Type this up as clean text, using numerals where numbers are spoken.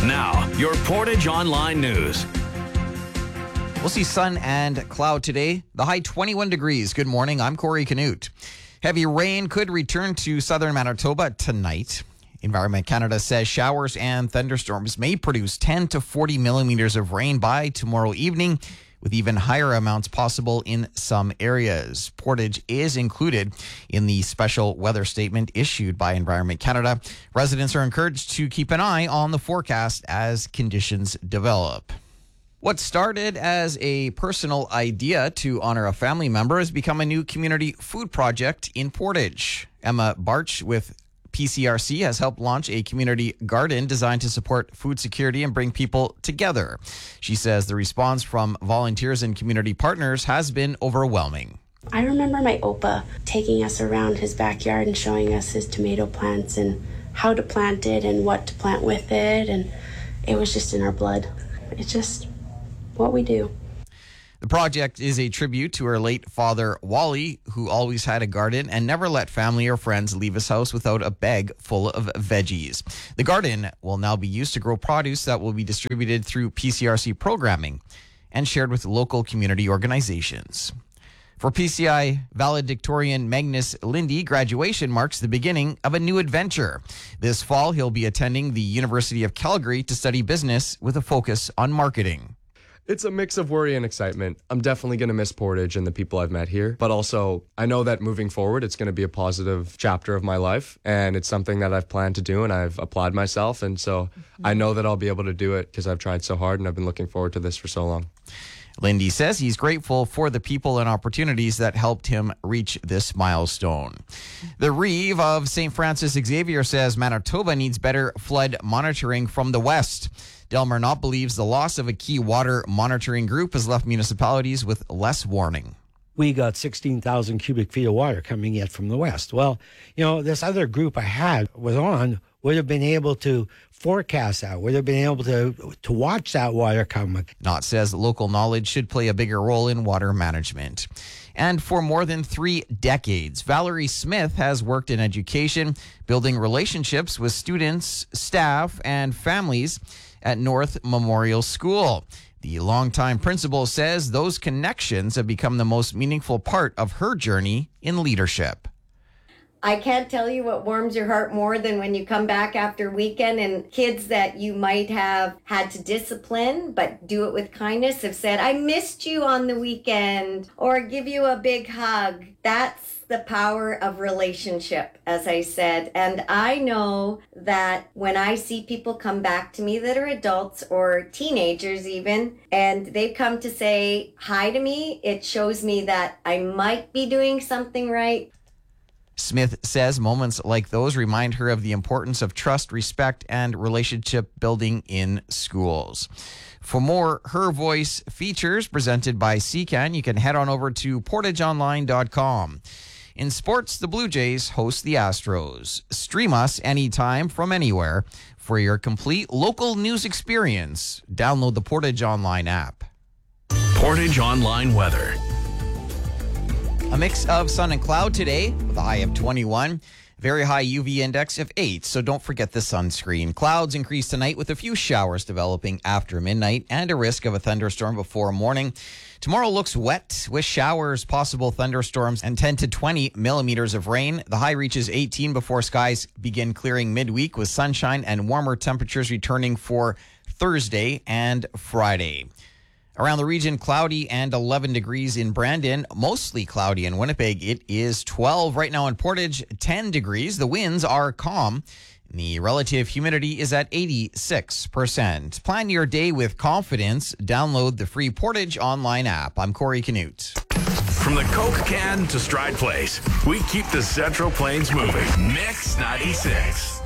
Now, your Portage Online News. We'll see sun and cloud today. The high 21 degrees. Good morning. I'm Corey Canute. Heavy rain could return to southern Manitoba tonight. Environment Canada says showers and thunderstorms may produce 10 to 40 millimeters of rain by tomorrow evening, with even higher amounts possible in some areas. Portage is included in the special weather statement issued by Environment Canada. Residents are encouraged to keep an eye on the forecast as conditions develop. What started as a personal idea to honor a family member has become a new community food project in Portage. Emma Barch with PCRC has helped launch a community garden designed to support food security and bring people together. She says the response from volunteers and community partners has been overwhelming. I remember my Opa taking us around his backyard and showing us his tomato plants and how to plant it and what to plant with it, and it was just in our blood. It's just what we do. The project is a tribute to her late father, Wally, who always had a garden and never let family or friends leave his house without a bag full of veggies. The garden will now be used to grow produce that will be distributed through PCRC programming and shared with local community organizations. For PCI valedictorian Magnus Lindy, graduation marks the beginning of a new adventure. This fall, he'll be attending the University of Calgary to study business with a focus on marketing. It's a mix of worry and excitement. I'm definitely going to miss Portage and the people I've met here, but also I know that moving forward, it's going to be a positive chapter of my life, and it's something that I've planned to do, and I've applied myself, and so I know that I'll be able to do it because I've tried so hard and I've been looking forward to this for so long. Lindy says he's grateful for the people and opportunities that helped him reach this milestone. The Reeve of St. Francis Xavier says Manitoba needs better flood monitoring from the west. Delmer Knott believes the loss of a key water monitoring group has left municipalities with less warning. We got 16,000 cubic feet of water coming in from the west. Well, this other group I had would have been able to forecast that, would have been able to watch that water come. Knott says local knowledge should play a bigger role in water management. And for more than 3 decades, Valerie Smith has worked in education, building relationships with students, staff, and families at North Memorial School. The longtime principal says those connections have become the most meaningful part of her journey in leadership. I can't tell you what warms your heart more than when you come back after weekend and kids that you might have had to discipline but do it with kindness have said, I missed you on the weekend, or give you a big hug. That's the power of relationship, as I said. And I know that when I see people come back to me that are adults or teenagers even, and they've come to say hi to me, it shows me that I might be doing something right. Smith says moments like those remind her of the importance of trust, respect, and relationship building in schools. For more Her Voice features presented by CCAN, you can head on over to portageonline.com. In sports, the Blue Jays host the Astros. Stream us anytime from anywhere for your complete local news experience. Download the Portage Online app. Portage Online weather. A mix of sun and cloud today with a high of 21. Very high UV index of 8, so don't forget the sunscreen. Clouds increase tonight with a few showers developing after midnight and a risk of a thunderstorm before morning. Tomorrow looks wet with showers, possible thunderstorms, and 10 to 20 millimeters of rain. The high reaches 18 before skies begin clearing midweek with sunshine and warmer temperatures returning for Thursday and Friday. Around the region, cloudy and 11 degrees in Brandon. Mostly cloudy in Winnipeg. It is 12 right now in Portage, 10 degrees. The winds are calm. The relative humidity is at 86%. Plan your day with confidence. Download the free Portage Online app. I'm Corey Canute. From the Coke can to Stride Place, we keep the Central Plains moving. Mix 96.